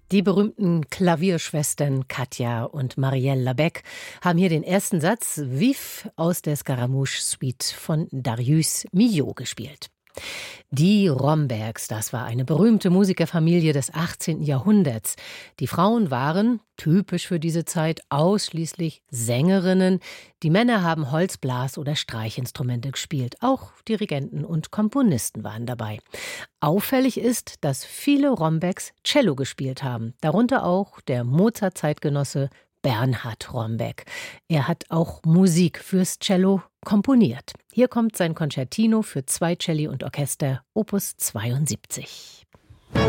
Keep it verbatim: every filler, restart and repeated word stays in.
Die berühmten Klavierschwestern Katja und Marielle Labec haben hier den ersten Satz Vif aus der Scaramouche-Suite von Darius Milhaud gespielt. Die Rombergs, das war eine berühmte Musikerfamilie des achtzehnten Jahrhunderts. Die Frauen waren, typisch für diese Zeit, ausschließlich Sängerinnen. Die Männer haben Holzblas- oder Streichinstrumente gespielt. Auch Dirigenten und Komponisten waren dabei. Auffällig ist, dass viele Rombergs Cello gespielt haben. Darunter auch der Mozart-Zeitgenosse Bernhard Romberg. Er hat auch Musik fürs Cello komponiert. Hier kommt sein Concertino für zwei Celli und Orchester, Opus zweiundsiebzig.